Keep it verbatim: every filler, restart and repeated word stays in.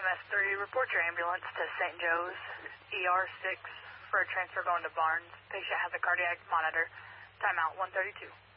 S three, report your ambulance to Saint Joe's, E R six, for a transfer going to Barnes. Patient has a cardiac monitor. Timeout one thirty-two.